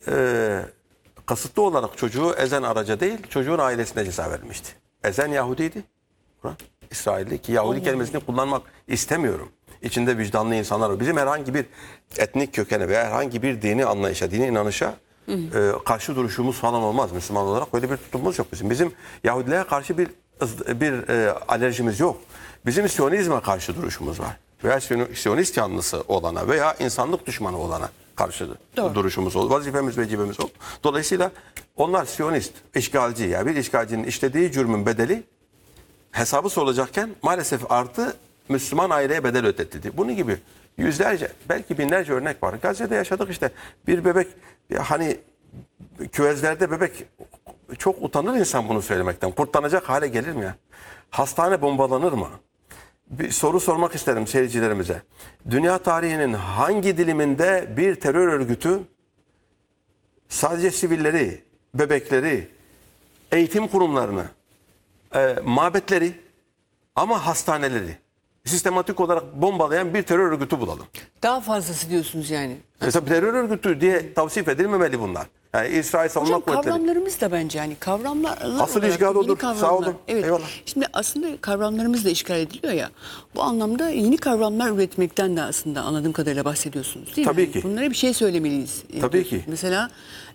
kasıtlı olarak çocuğu ezen araca değil, çocuğun ailesine ceza verilmişti. Ezen Yahudiydi. İsrailli ki Yahudi kelimesini kullanmak istemiyorum. İçinde vicdanlı insanlar var. Bizim herhangi bir etnik kökene veya herhangi bir dini anlayışa, dini inanışa karşı duruşumuz falan olmaz. Müslüman olarak böyle bir tutumumuz yok bizim. Bizim Yahudiliğe karşı bir alerjimiz yok. Bizim Siyonizme karşı duruşumuz var. Veya Siyonist yanlısı olana veya insanlık düşmanı olana karşı duruşumuz olur. Vazifemiz ve vecibemiz o. Dolayısıyla onlar Siyonist, işgalci, yani bir işgalcinin işlediği cürmün bedeli hesabı sorulacakken maalesef artı Müslüman aileye bedel ödetildi. Bunun gibi yüzlerce, belki binlerce örnek var. Gazze'de yaşadık işte. Bir bebek, hani küvezlerde bebek, çok utanır insan bunu söylemekten. Kurtlanacak hale gelir mi ya? Hastane bombalanır mı? Bir soru sormak isterim seyircilerimize. Dünya tarihinin hangi diliminde bir terör örgütü sadece sivilleri, bebekleri, eğitim kurumlarını, mabetleri ama hastaneleri sistematik olarak bombalayan bir terör örgütü bulalım. Daha fazlası diyorsunuz yani. Mesela terör örgütü diye tavsif edilmemeli bunlar. Yani İsrail Savunma Hocam Kuvvetleri. kavramlarımız da bence yani kavramlar. Asıl işgal olur. Sağ olun. Evet. Eyvallah. Şimdi aslında kavramlarımız da işgal ediliyor ya. Bu anlamda yeni kavramlar üretmekten de aslında anladığım kadarıyla bahsediyorsunuz değil mi? Tabii ki. Bunlara bir şey söylemeliyiz. Tabii ki. Mesela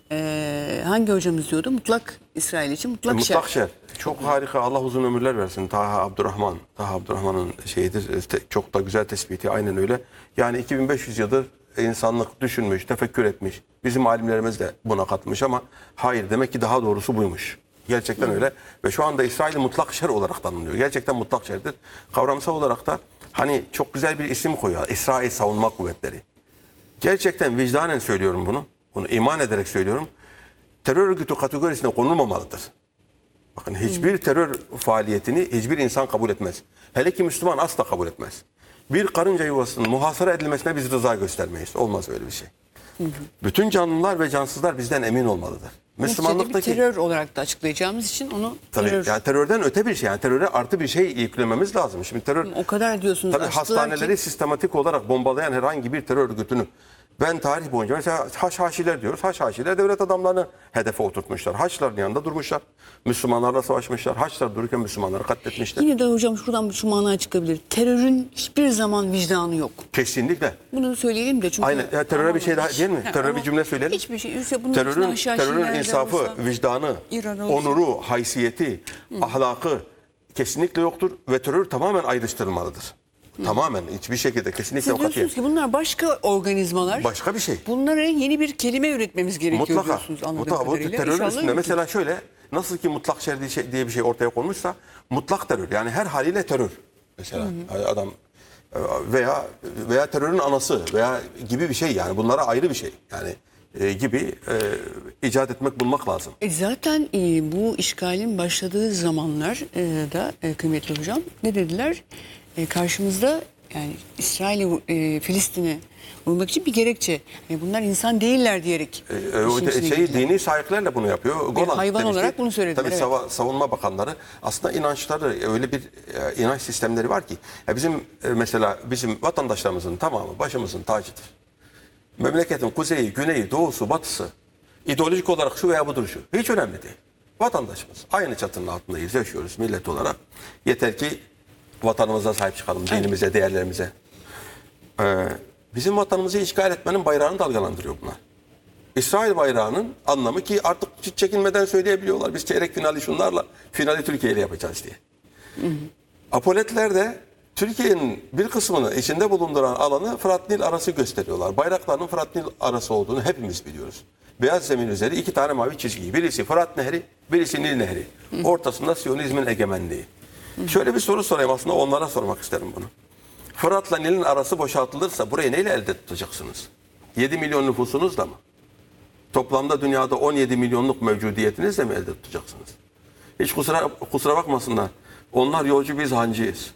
hangi hocamız diyordu? Mutlak İsrail için mutlak şer. Mutlak şer. Çok harika. Allah uzun ömürler versin. Taha Abdurrahman'ın şeyidir. Çok da güzel tespiti. Aynen öyle. Yani 2500 yıldır insanlık düşünmüş, tefekkür etmiş. Bizim alimlerimiz de buna katmış ama hayır, demek ki daha doğrusu buymuş. Gerçekten öyle. Ve şu anda İsrail'i mutlak şer olarak tanımlıyor. Gerçekten mutlak şerdir. Kavramsal olarak da hani çok güzel bir isim koyuyor. İsrail Savunma Kuvvetleri. Gerçekten vicdanen söylüyorum bunu. Bunu iman ederek söylüyorum. Terör örgütü kategorisine konulmamalıdır. Bakın hiçbir terör faaliyetini hiçbir insan kabul etmez. Hele ki Müslüman asla kabul etmez. Bir karınca yuvasının muhasara edilmesine biz rıza göstermeyiz. Olmaz öyle bir şey. Bütün canlılar ve cansızlar bizden emin olmalıdır. Müslümanlıktaki bir terör olarak da açıklayacağımız için onu tabii, yani terörden öte bir şey. Yani teröre artı bir şey yüklememiz lazım. Şimdi terör, o kadar diyorsunuz. tabii hastaneleri sistematik olarak bombalayan herhangi bir terör örgütünü ben tarih boyunca mesela Haşhaşiler diyoruz. Haşhaşiler devlet adamlarını hedefe oturtmuşlar. Haçların yanında durmuşlar. Müslümanlarla savaşmışlar. Haçlar dururken Müslümanları katletmişler. Yine de hocam şuradan şu mana çıkabilir. Terörün hiçbir zaman vicdanı yok. Kesinlikle. Bunu söyleyelim de çünkü... Aynen. Ya, teröre bir şey daha değil mi? Teröre bir cümle söyleyelim. Hiçbir şey. Bunun Terörün insafı, vicdanı, onuru, haysiyeti, ahlakı kesinlikle yoktur ve terör tamamen ayrıştırılmalıdır. Tamamen, hiçbir şekilde kesinlikle Siz diyorsunuz ki bunlar başka organizmalar. Başka bir şey. Bunlara yeni bir kelime üretmemiz gerekiyor diyorsunuz anladığım kadarıyla. Terörün üstünde mesela şöyle, nasıl ki mutlak şer diye bir şey ortaya konmuşsa, mutlak terör, yani her haliyle terör. Mesela adam veya terörün anası veya gibi bir şey, yani bunlara ayrı bir şey. Yani gibi icat etmek, bulmak lazım. Zaten bu işgalin başladığı zamanlar da kıymetli hocam ne dediler? Karşımızda yani İsrail'i, Filistin'i vurmak için bir gerekçe. Yani bunlar insan değiller diyerek. Dini sahiplerle bunu yapıyor. Hayvan olarak bunu söylediler. Tabii evet. Savunma bakanları aslında inançları, öyle bir inanç sistemleri var ki. Bizim mesela bizim vatandaşlarımızın tamamı başımızın tacıdır. Memleketin kuzeyi, güneyi, doğusu, batısı ideolojik olarak şu veya budur şu. Hiç önemli değil. Vatandaşımız. Aynı çatının altındayız, yaşıyoruz millet olarak. Yeter ki vatanımıza sahip çıkalım, dinimize, değerlerimize. Bizim vatanımızı işgal etmenin bayrağını dalgalandırıyor bunlar. İsrail bayrağının anlamı ki artık hiç çekinmeden söyleyebiliyorlar. Biz çeyrek finali şunlarla, finali Türkiye ile yapacağız diye. Apoletler de Türkiye'nin bir kısmını içinde bulunduran alanı Fırat-Nil arası gösteriyorlar. Bayraklarının Fırat-Nil arası olduğunu hepimiz biliyoruz. Beyaz zemin üzeri iki tane mavi çizgi. Birisi Fırat Nehri, birisi Nil Nehri. Ortasında Siyonizmin egemenliği. Şöyle bir soru sorayım, aslında onlara sormak isterim bunu. Fırat'la Nil'in arası boşaltılırsa burayı neyle elde tutacaksınız? 7 milyon nüfusunuzla mı? Toplamda dünyada 17 milyonluk mevcudiyetinizle mi elde tutacaksınız? Hiç kusura bakmasınlar. Onlar yolcu, biz hancıyız.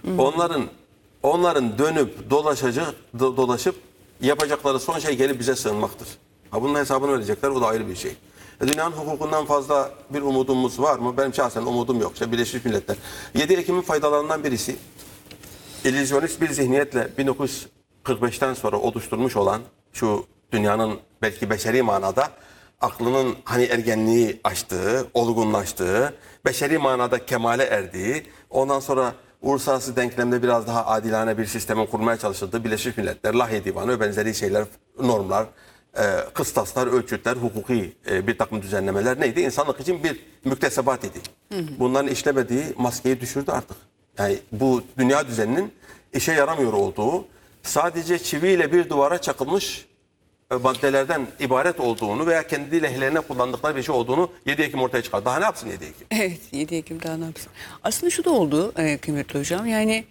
Onların dönüp dolaşıp yapacakları son şey gelip bize sığınmaktır. Bunun hesabını verecekler, o da ayrı bir şey. Dünyanın hukukundan fazla bir umudumuz var mı? Benim şahsen umudum yok. Birleşmiş Milletler. 7 Ekim'in faydalarından birisi, illüzyonist bir zihniyetle 1945'ten sonra oluşturmuş olan şu Dünyanın belki beşeri manada aklının hani ergenliği açtığı, olgunlaştığı, beşeri manada kemale erdiği, ondan sonra uluslararası denklemde biraz daha adilane bir sistemin kurmaya çalışıldığı Birleşmiş Milletler, Lahey Divanı ve benzeri şeyler, normlar, kıstaslar, ölçütler, hukuki bir takım düzenlemeler neydi? İnsanlık için bir müktesebat idi. Bunların işlemediği maskeyi düşürdü artık. Yani bu dünya düzeninin işe yaramıyor olduğu, sadece çiviyle bir duvara çakılmış maddelerden ibaret olduğunu veya kendi lehlerine kullandıkları bir şey olduğunu 7 Ekim ortaya çıkar. Daha ne yapsın 7 Ekim? Evet, 7 Ekim daha ne yapsın? Aslında şu da oldu kıymetli hocam. Yani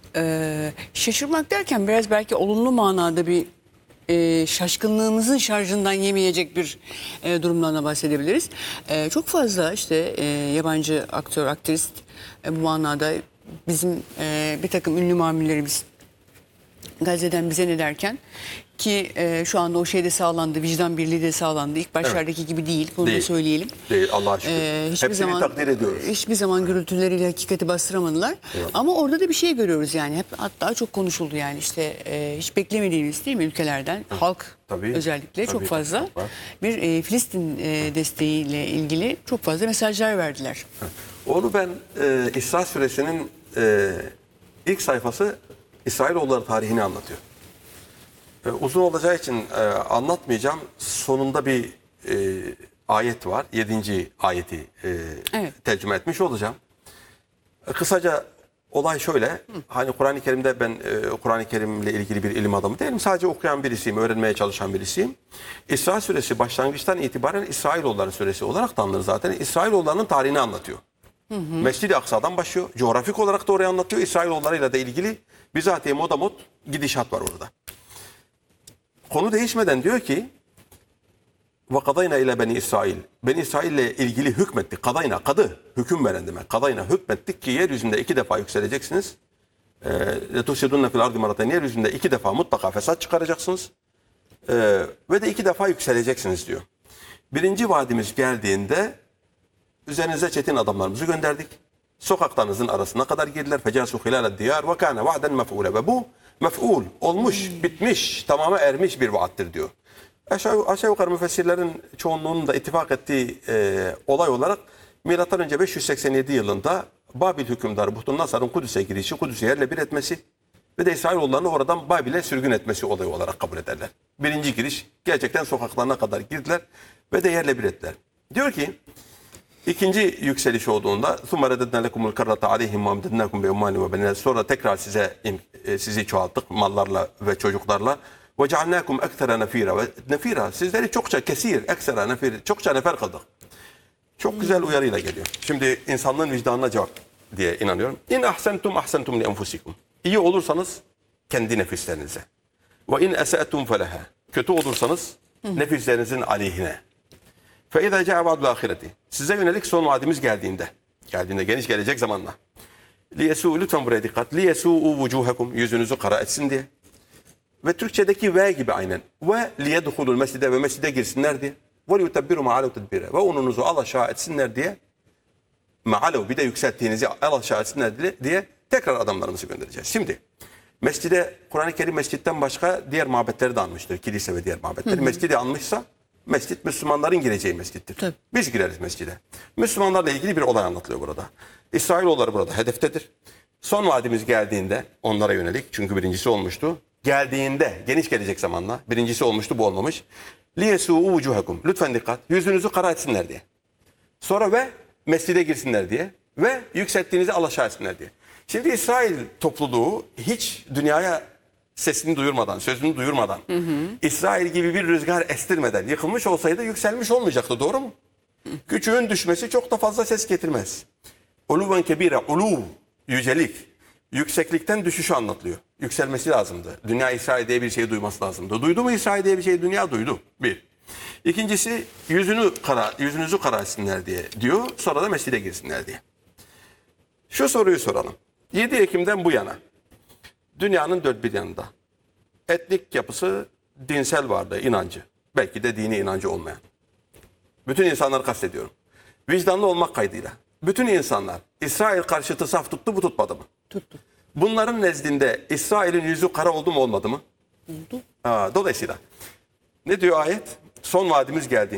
şaşırmak derken biraz belki olumlu manada bir şaşkınlığımızın şarjından yemeyecek bir durumdan da bahsedebiliriz. Çok fazla işte yabancı aktör, aktrist bu manada bizim bir takım ünlü mamullerimiz Gazze'den bize ne derken ki şu anda o şey de sağlandı, vicdan birliği de sağlandı. İlk başlardaki gibi değil, bunu da Değil. söyleyelim. Değil, Allah'a şükür. Hiçbir Hepsini zaman takdir ediyoruz. hiçbir zaman gürültüleriyle hakikati bastıramadılar. Evet. Ama orada da bir şey görüyoruz yani. Hep hatta çok konuşuldu yani işte hiç beklemediğimiz değil mi ülkelerden halk Tabii, özellikle tabii, çok fazla çok var. bir Filistin desteğiyle ilgili çok fazla mesajlar verdiler. Onu ben İsra Suresi'nin ilk sayfası İsrailoğulları tarihini anlatıyor. Uzun olacağı için anlatmayacağım. Sonunda bir ayet var. 7. ayeti Evet. tercüme etmiş olacağım. Kısaca olay şöyle. Hani Kur'an-ı Kerim'de ben Kur'an-ı Kerim'le ilgili bir ilim adamı değilim. Sadece okuyan birisiyim, öğrenmeye çalışan birisiyim. İsra Suresi başlangıçtan itibaren İsrailoğulları Suresi olarak tanınır zaten. İsrailoğullarının tarihini anlatıyor. Mescid-i Aksa'dan başlıyor. Coğrafik olarak da oraya anlatıyor. İsrailoğullarıyla da ilgili bizatihi modamot gidişat var orada. Konu değişmeden diyor ki وَقَضَيْنَا ile Beni İsrail. Beni İsrail ile ilgili hükmettik. Kadayna, kadı, hüküm veren demek. Kadayna hükmettik ki yeryüzünde 2 defa yükseleceksiniz. لَتُفْسِدُنَّ فِي الْاَرْضِ مَرَّتَيْنِ. Yeryüzünde 2 defa mutlaka fesat çıkaracaksınız. Ve de 2 defa yükseleceksiniz diyor. Birinci vaadimiz geldiğinde üzerinize çetin adamlarımızı gönderdik. Sokaklarınızın arasına kadar girdiler. فَجَاسُوا خِلَالَ الدِّيَارِ وَكَانَ وَعْدًا مَفْعُولًا. Ve bu mef'ul, olmuş, bitmiş, tamama ermiş bir vaattir diyor. Aşağı yukarı müfessirlerin çoğunluğunun da ittifak ettiği olay olarak M.Ö. 587 yılında Babil hükümdarı Buhtunnasar'ın Kudüs'e girişi, Kudüs'ü yerle bir etmesi ve de İsrailoğullarını oradan Babil'e sürgün etmesi olayı olarak kabul ederler. Birinci giriş, gerçekten sokaklarına kadar girdiler ve de yerle bir ettiler. Diyor ki İkinci yükseliş olduğunda sonra tekrar sizi çoğalttık mallarla ve çocuklarla ve sizleri çokça kesir çokça nefer kıldık. Çok güzel uyarıyla geliyor. Şimdi insanlığın vicdanına cevap diye inanıyorum. İn ahsentum ahsentum li enfusikum. İyi olursanız kendi nefislerinize. Ve in ese'tum feleha. Kötü olursanız nefislerinizin aleyhine. فَاِذَا جَاءَ وَعْدُ الْآخِرَةِ. Size yönelik son vaadimiz geldiğinde geniş gelecek zamanla. لِيَسُوا lütfen buraya dikkat. لِيَسُوا وُجُوهَكُمْ yüzünüzü kara etsin diye. Ve Türkçedeki ve gibi aynen. Ve لِيَدْخُلُوا الْمَسْجِدَ ve mescide girsinler diye. وَلِيُتَبِّرُوا مَعَلَوْ تَدْبِيرًا. Ve onunuzu al aşağı etsinler diye. Ma'alev bir de yükselttiğinizi al aşağı etsinler diye tekrar adamlarımızı göndereceğiz. Şimdi mescide, Kur'an-ı Kerim mescitten başka diğer mabetleri de anmıştır. Kilise ve diğer mabetleri. Mescidi anmışsa mescit Müslümanların gireceği mescittir. Tabii. Biz gireriz mescide. Müslümanlarla ilgili bir olay anlatılıyor burada. İsrailoğulları burada hedeftedir. Son vaadimiz geldiğinde onlara yönelik, çünkü birincisi olmuştu. Geldiğinde, geniş gelecek zamanla, birincisi olmuştu, bu olmamış. لِيَسُوا وُجُوهَكُمْ Lütfen dikkat, yüzünüzü kara etsinler diye. Sonra ve mescide girsinler diye ve yükselttiğinizi alaşağı etsinler diye. Şimdi İsrail topluluğu hiç dünyaya sesini duyurmadan, sözünü duyurmadan, İsrail gibi bir rüzgar estirmeden yıkılmış olsaydı yükselmiş olmayacaktı, doğru mu? Küçüğün düşmesi çok da fazla ses getirmez. Uluven kebire, uluv, yücelik, yükseklikten düşüşü anlatılıyor. Yükselmesi lazımdı. Dünya İsrail diye bir şey duyması lazımdı. Duydu mu İsrail diye bir şey? Dünya duydu. Bir. İkincisi yüzünüzü kara etsinler diye diyor. Sonra da mescide girsinler diye. Şu soruyu soralım. 7 Ekim'den bu yana dünyanın dört bir yanında etnik yapısı, dinsel varlığı, inancı, belki de dini inancı olmayan bütün insanları kastediyorum. Vicdanlı olmak kaydıyla bütün insanlar İsrail karşıtı saf tuttu mu tutmadı mı? Tuttu. Bunların nezdinde İsrail'in yüzü kara oldu mu olmadı mı? Oldu. Dolayısıyla Ne diyor ayet? Son vaadimiz geldi.